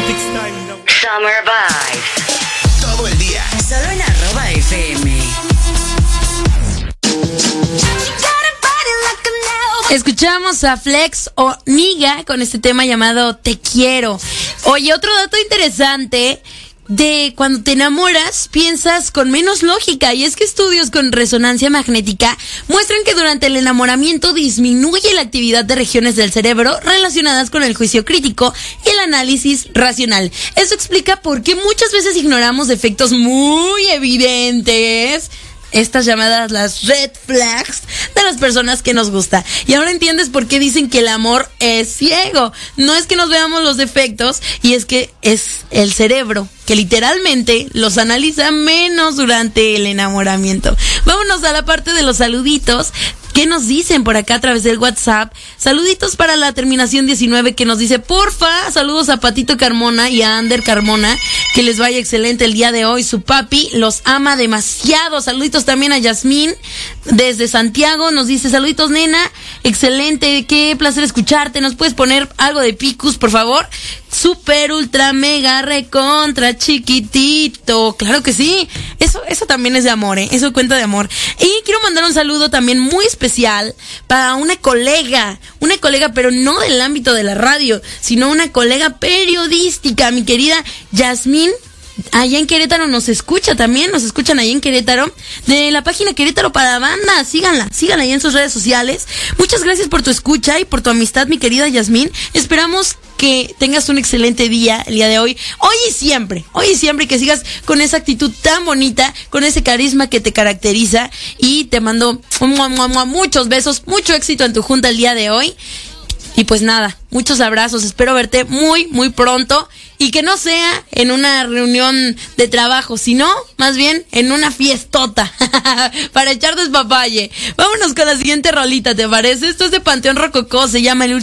romantic style. Summer Vibes. Todo el día. Solo en @FM. Escuchamos a Flex o Niga con este tema llamado Te Quiero. Oye, otro dato interesante de cuando te enamoras, piensas con menos lógica, y es que estudios con resonancia magnética muestran que durante el enamoramiento disminuye la actividad de regiones del cerebro relacionadas con el juicio crítico y el análisis racional. Eso explica por qué muchas veces ignoramos defectos muy evidentes, estas llamadas las red flags de las personas que nos gusta. Y ahora entiendes por qué dicen que el amor es ciego. No es que nos veamos los defectos, y es que es el cerebro que literalmente los analiza menos durante el enamoramiento. Vámonos a la parte de los saluditos. ¿Qué nos dicen por acá a través del WhatsApp? Saluditos para la terminación 19 que nos dice: porfa, saludos a Patito Carmona y a Ander Carmona, que les vaya excelente el día de hoy. Su papi los ama demasiado. Saluditos también a Yasmín desde Santiago, nos dice: saluditos, nena, excelente, qué placer escucharte. ¿Nos puedes poner algo de Picus, por favor? Super, ultra, mega, recontra, chiquitito. Claro que sí. Eso también es de amor, ¿eh? Eso cuenta de amor. Y quiero mandar un saludo también muy especial para una colega, pero no del ámbito de la radio, sino una colega periodística, mi querida Yasmín. Allá en Querétaro nos escuchan allá en Querétaro, de la página Querétaro para Banda. Síganla ahí en sus redes sociales. Muchas gracias por tu escucha y por tu amistad, mi querida Yasmín. Esperamos que tengas un excelente día el día de hoy y siempre, que sigas con esa actitud tan bonita, con ese carisma que te caracteriza, y te mando muchos besos, mucho éxito en tu junta el día de hoy. Y pues nada, muchos abrazos, espero verte muy, muy pronto, y que no sea en una reunión de trabajo, sino más bien en una fiestota para echar despapalle. Vámonos con la siguiente rolita, ¿te parece? Esto es de Panteón Rococó, se llama El Último.